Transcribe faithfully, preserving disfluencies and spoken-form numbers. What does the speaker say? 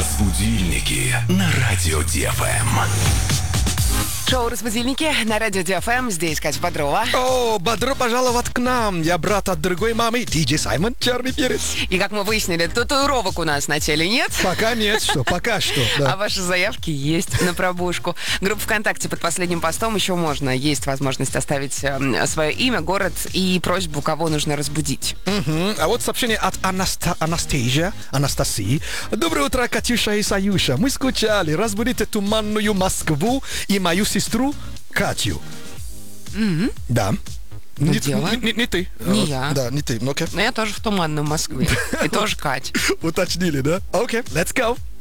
Разбудильники на радио ДФМ. Шоу «Разбудильники» на радио ДФМ. Здесь Катя Бодрова. О, бодро пожаловать к нам. Я брат от другой мамы, диджей Саймон, черный перец. И как мы выяснили, татуировок у нас на теле нет. Пока нет, что, пока что. Да. А ваши заявки есть на пробушку. Группа ВКонтакте под последним постом еще можно. Есть возможность оставить э, свое имя, город и просьбу, кого нужно разбудить. Угу. А вот сообщение от Анаста... Анастейжа, Анастасии. Доброе утро, Катюша и Саюша. Мы скучали. Разбудите туманную Москву и мою сестру Катю. Mm-hmm. Да. Ну, не, дело. не, не, не ты. Не uh, я. Да, не ты. Ну-ка. Но я тоже в туманной Москве. И тоже Кать. Уточнили, да? Окей, okay, let's go.